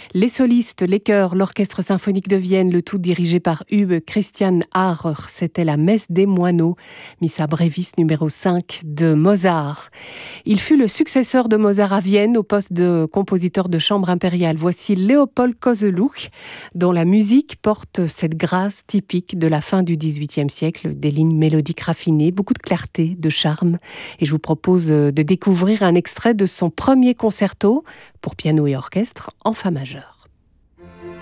Les solistes, les chœurs, l'Orchestre symphonique de Vienne, le tout dirigé par Hube Christian Harrer. C'était la Messe des moineaux, Missa Brevis numéro 5 de Mozart. Il fut le successeur de Mozart à Vienne au poste de compositeur de chambre impériale. Voici Léopold Kozeluch, dont la musique porte cette grâce typique de la fin du XVIIIe siècle, des lignes mélodiques raffinées, beaucoup de clarté, de charme. Et je vous propose de découvrir un extrait de son premier concerto pour piano et orchestre en fa majeur.